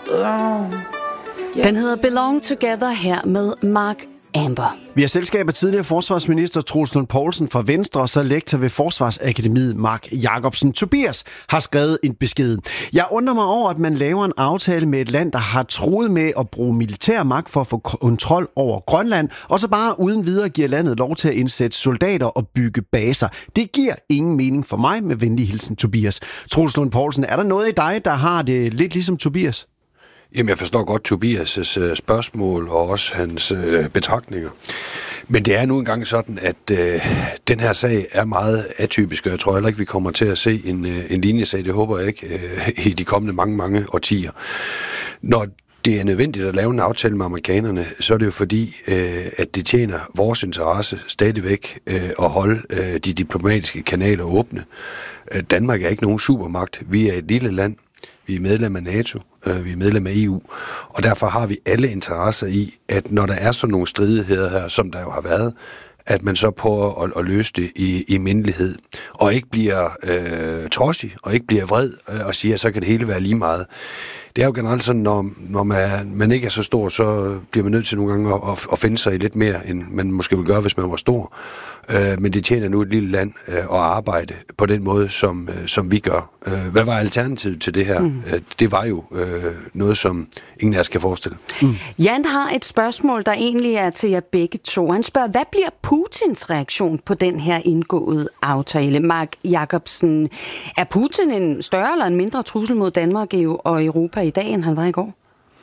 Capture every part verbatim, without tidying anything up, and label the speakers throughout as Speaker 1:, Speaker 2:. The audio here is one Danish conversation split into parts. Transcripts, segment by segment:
Speaker 1: Den hedder Belong Together her med Mark Amber.
Speaker 2: Vi har selskab af tidligere forsvarsminister Troels Lund Poulsen fra Venstre, og så lektor ved Forsvarsakademiet Mark Jacobsen. Tobias har skrevet en besked. Jeg undrer mig over, at man laver en aftale med et land, der har truet med at bruge militær magt for at få kontrol over Grønland, og så bare uden videre giver landet lov til at indsætte soldater og bygge baser. Det giver ingen mening for mig, med venlig hilsen Tobias. Troels Lund Poulsen, er der noget i dig, der har det lidt ligesom Tobias?
Speaker 3: Jamen, jeg forstår godt Tobias' øh, spørgsmål og også hans øh, betragtninger. Men det er nu engang sådan, at øh, den her sag er meget atypisk, og jeg tror heller ikke, vi kommer til at se en, øh, en linjesag, det håber jeg ikke, øh, i de kommende mange, mange årtier. Når det er nødvendigt at lave en aftale med amerikanerne, så er det jo fordi, øh, at det tjener vores interesse stadigvæk øh, at holde øh, de diplomatiske kanaler åbne. Øh, Danmark er ikke nogen supermagt. Vi er et lille land. Vi er medlem af NATO, øh, vi er medlem af E U, og derfor har vi alle interesser i, at når der er sådan nogle stridigheder her, som der jo har været, at man så prøver at, at løse det i, i mindelighed, og ikke bliver øh, trodsig, og ikke bliver vred, øh, og siger, at så kan det hele være lige meget. Det er jo generelt sådan, når, når man, man ikke er så stor, så bliver man nødt til nogle gange at, at, at finde sig i lidt mere, end man måske vil gøre, hvis man var stor. Øh, men det tjener nu et lille land øh, at arbejde på den måde, som, øh, som vi gør. Øh, hvad var alternativet til det her? Mm. Øh, det var jo øh, noget, som ingen af os kan forestille.
Speaker 1: Mm. Jan har et spørgsmål, der egentlig er til jer begge to. Han spørger, hvad bliver Putins reaktion på den her indgåede aftale? Mark Jacobsen, er Putin en større eller en mindre trussel mod Danmark og Europa i dag, end han var i går?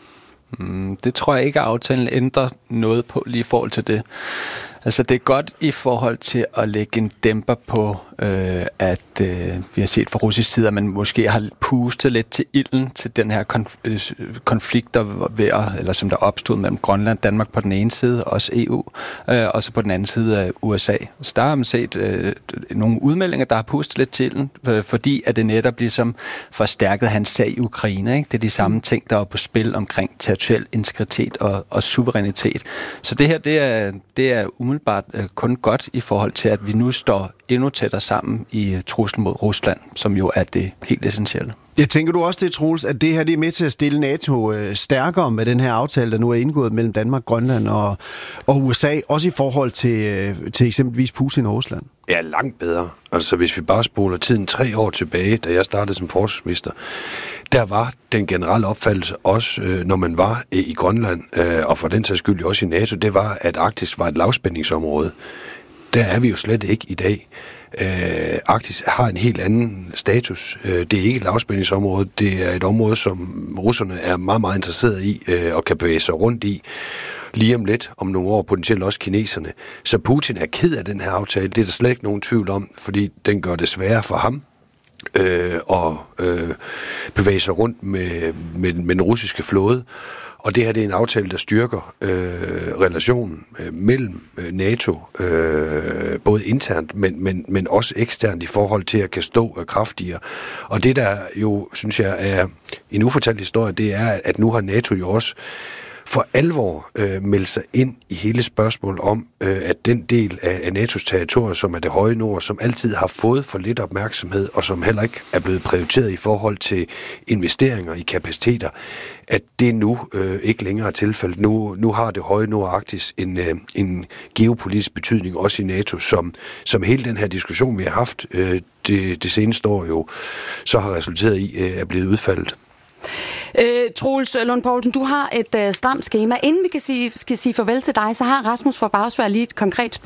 Speaker 4: Mm, det tror jeg ikke, at aftalen ændrer noget på lige i forhold til det. Altså det er godt i forhold til at lægge en dæmper på, øh, at øh, vi har set fra russisk side, at man måske har pustet lidt til ilden til den her konf- øh, konflikt, der ved at, eller som der opstod mellem Grønland og Danmark på den ene side, også E U, øh, og så på den anden side af U S A. Så der har man set øh, nogle udmeldinger, der har pustet lidt til ilden, øh, fordi at det netop ligesom forstærket hans sag i Ukraine. Ikke? Det er de samme ting, der er på spil omkring territorial integritet og, og suverænitet. Så det her, det er, det er umiddelbart øh, kun godt i forhold til, at vi nu står endnu tættere sammen i uh, truslen mod Rusland, som jo er det helt essentielle.
Speaker 2: Jeg tænker du også det, Troels, at det her det er med til at stille NATO øh, stærkere med den her aftale, der nu er indgået mellem Danmark, Grønland og, og U S A, også i forhold til, øh, til eksempelvis Putin og Rusland?
Speaker 3: Ja, langt bedre. Altså hvis vi bare spoler tiden tre år tilbage, da jeg startede som forsvarsminister, der var den generelle opfattelse også, øh, når man var øh, i Grønland, øh, og for den sags skyld også i NATO, det var, at Arktis var et lavspændingsområde. Der er vi jo slet ikke i dag. Øh, Arktis har en helt anden status. Øh, det er ikke et lavspændingsområde. Det er et område, som russerne er meget, meget interesseret i øh, og kan bevæge sig rundt i. Lige om lidt, om nogle år, potentielt også kineserne. Så Putin er ked af den her aftale. Det er der slet ikke nogen tvivl om, fordi den gør det sværere for ham øh, at øh, bevæge sig rundt med, med, med den russiske flåde. Og det her det er en aftale, der styrker øh, relationen øh, mellem øh, NATO, øh, både internt, men, men, men også eksternt i forhold til at kan stå øh, kraftigere. Og det, der jo, synes jeg, er en ufortalt historie, det er, at nu har NATO jo også for alvor øh, meldt sig ind i hele spørgsmålet om, øh, at den del af, af N A T O's territorium, som er det høje nord, som altid har fået for lidt opmærksomhed, og som heller ikke er blevet prioriteret i forhold til investeringer i kapaciteter, at det nu øh, ikke længere er tilfældet. Nu, nu har det høje nord Arktis en, øh, en geopolitisk betydning, også i NATO, som, som hele den her diskussion, vi har haft øh, det, det seneste år jo, så har resulteret i, øh, er blevet udfaldet.
Speaker 1: Øh, Troels Lund Poulsen, du har et øh, stramt skema. Inden vi kan sige, skal sige farvel til dig, så har Rasmus fra Bagsværd lige et konkret spørgsmål.